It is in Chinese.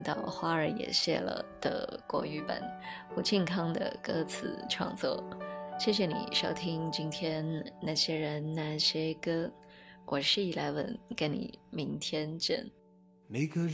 到花儿也谢了的国语版胡庆康的歌词创作。谢谢你收听今天那些人那些歌，我是 Eleven，跟你明天见。